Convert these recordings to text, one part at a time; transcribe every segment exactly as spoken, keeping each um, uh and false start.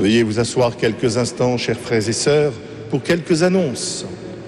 Veuillez vous asseoir quelques instants, chers frères et sœurs, pour quelques annonces.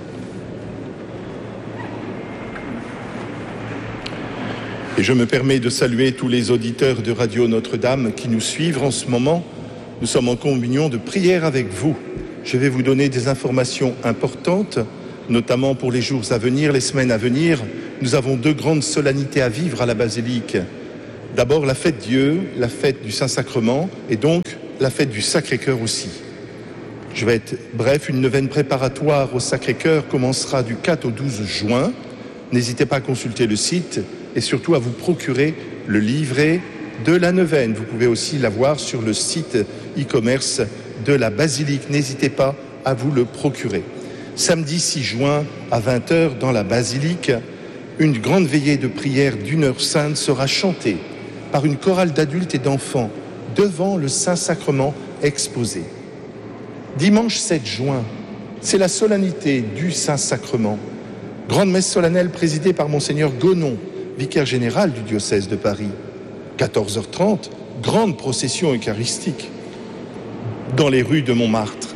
Et je me permets de saluer tous les auditeurs de Radio Notre-Dame qui nous suivent en ce moment. Nous sommes en communion de prière avec vous. Je vais vous donner des informations importantes, notamment pour les jours à venir, les semaines à venir. Nous avons deux grandes solennités à vivre à la basilique. D'abord la fête Dieu, la fête du Saint-Sacrement, et donc la fête du Sacré-Cœur aussi. Je vais être bref, une neuvaine préparatoire au Sacré-Cœur commencera du quatre au douze juin. N'hésitez pas à consulter le site et surtout à vous procurer le livret de la neuvaine. Vous pouvez aussi l'avoir sur le site e-commerce de la basilique. N'hésitez pas à vous le procurer. Samedi six juin à vingt heures dans la basilique, une grande veillée de prière d'une heure sainte sera chantée par une chorale d'adultes et d'enfants devant le Saint-Sacrement exposé. Dimanche sept juin, c'est la solennité du Saint-Sacrement. Grande messe solennelle présidée par Monseigneur Gonon, vicaire général du diocèse de Paris. quatorze heures trente, grande procession eucharistique dans les rues de Montmartre.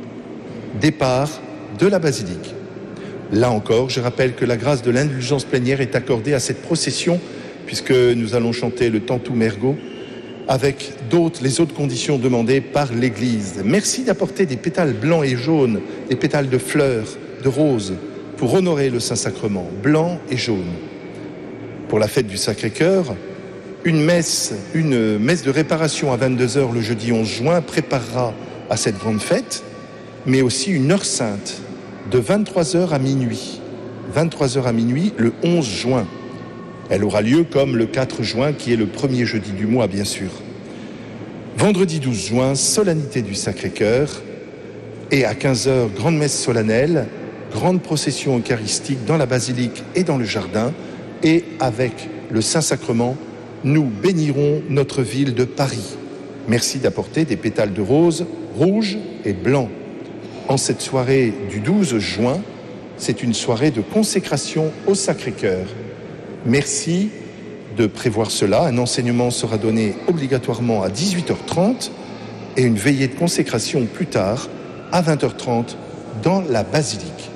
Départ de la basilique. Là encore, je rappelle que la grâce de l'indulgence plénière est accordée à cette procession puisque nous allons chanter le Tantum Ergo avec d'autres, les autres conditions demandées par l'Église. Merci d'apporter des pétales blancs et jaunes, des pétales de fleurs, de roses, pour honorer le Saint-Sacrement, blanc et jaune. Pour la fête du Sacré-Cœur, une messe, une messe de réparation à vingt-deux heures le jeudi onze juin préparera à cette grande fête, mais aussi une heure sainte de vingt-trois heures à minuit. vingt-trois heures à minuit le onze juin. Elle aura lieu comme le quatre juin, qui est le premier jeudi du mois, bien sûr. Vendredi douze juin, solennité du Sacré-Cœur. Et à quinze heures, grande messe solennelle, grande procession eucharistique dans la basilique et dans le jardin. Et avec le Saint-Sacrement, nous bénirons notre ville de Paris. Merci d'apporter des pétales de rose, rouge et blanc. En cette soirée du douze juin, c'est une soirée de consécration au Sacré-Cœur. Merci de prévoir cela. Un enseignement sera donné obligatoirement à dix-huit heures trente et une veillée de consécration plus tard à vingt heures trente dans la basilique.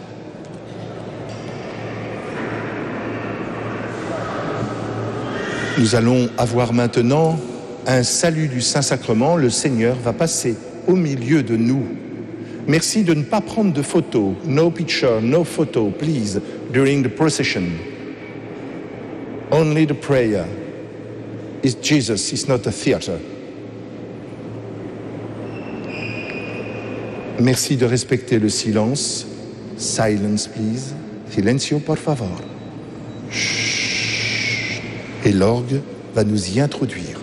Nous allons avoir maintenant un salut du Saint-Sacrement. Le Seigneur va passer au milieu de nous. Merci de ne pas prendre de photos. No picture, no photo, please, during the procession. Only the prayer is Jesus, it's not a theater. Merci de respecter le silence. Silence, please. Silencio, por favor. Chut. Et l'orgue va nous y introduire.